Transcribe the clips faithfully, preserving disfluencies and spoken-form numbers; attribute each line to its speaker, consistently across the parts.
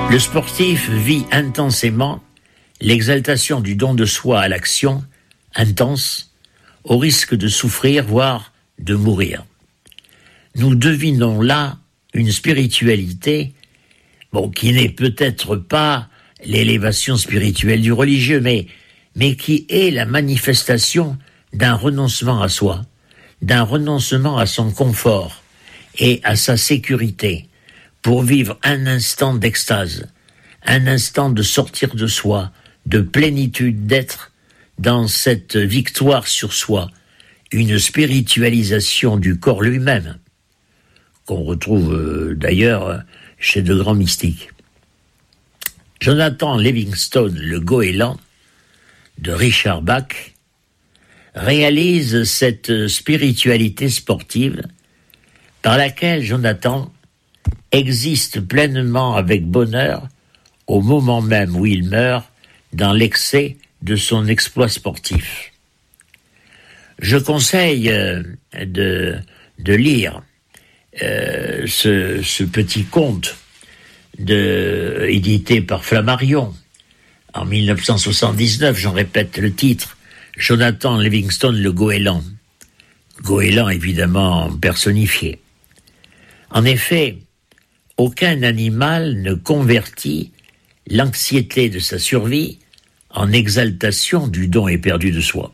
Speaker 1: Le sportif vit intensément l'exaltation du don de soi à l'action, intense, au risque de souffrir, voire de mourir. Nous devinons là une spiritualité, bon, qui n'est peut-être pas l'élévation spirituelle du religieux, mais, mais qui est la manifestation d'un renoncement à soi, d'un renoncement à son confort et à sa sécurité, pour vivre un instant d'extase, un instant de sortir de soi, de plénitude d'être dans cette victoire sur soi, une spiritualisation du corps lui-même, qu'on retrouve euh, d'ailleurs chez de grands mystiques. Jonathan Livingstone, le goéland, de Richard Bach, réalise cette spiritualité sportive par laquelle Jonathan existe pleinement avec bonheur au moment même où il meurt dans l'excès de son exploit sportif. Je conseille euh, de, de lire euh, ce, ce petit conte de, édité par Flammarion en dix-neuf cent soixante-dix-neuf, j'en répète le titre, Jonathan Livingstone, le goéland. Goéland évidemment personnifié. En effet, aucun animal ne convertit l'anxiété de sa survie en exaltation du don éperdu de soi.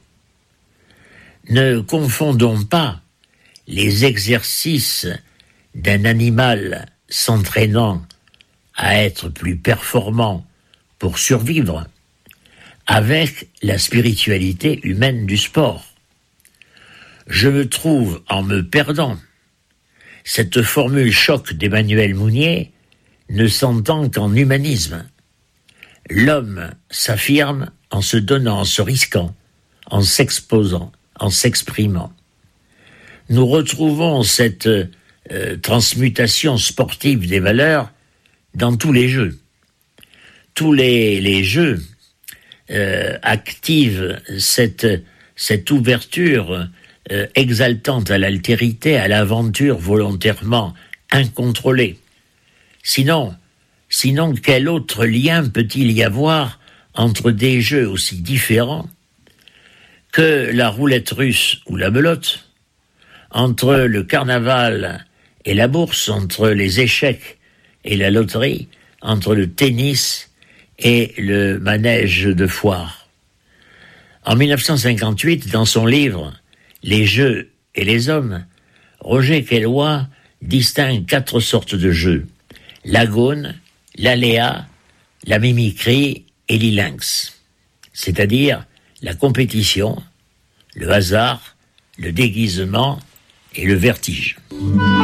Speaker 1: Ne confondons pas les exercices d'un animal s'entraînant à être plus performant pour survivre avec la spiritualité humaine du sport. Je me trouve, en me perdant, cette formule choc d'Emmanuel Mounier ne s'entend qu'en humanisme. L'homme s'affirme en se donnant, en se risquant, en s'exposant, en s'exprimant. Nous retrouvons cette euh, transmutation sportive des valeurs dans tous les jeux. Tous les, les jeux euh, activent cette, cette ouverture euh, exaltante à l'altérité, à l'aventure volontairement incontrôlée. Sinon, sinon, quel autre lien peut-il y avoir entre des jeux aussi différents que la roulette russe ou la belote, entre le carnaval et la bourse, entre les échecs et la loterie, entre le tennis et le manège de foire. En dix-neuf cent cinquante-huit, dans son livre « Les jeux et les hommes », Roger Caillois distingue quatre sortes de jeux: l'agone, l'aléa, la mimicrie et l'ilinx, c'est-à-dire la compétition, le hasard, le déguisement et le vertige.